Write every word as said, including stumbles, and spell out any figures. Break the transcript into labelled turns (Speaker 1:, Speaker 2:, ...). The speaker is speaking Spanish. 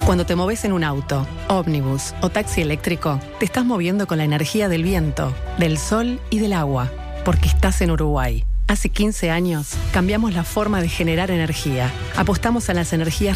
Speaker 1: Cuando te moves en un auto, ómnibus o taxi eléctrico, te estás moviendo con la energía del viento, del sol y del agua, porque estás en Uruguay. Hace quince años cambiamos la forma de generar energía. Apostamos a las energías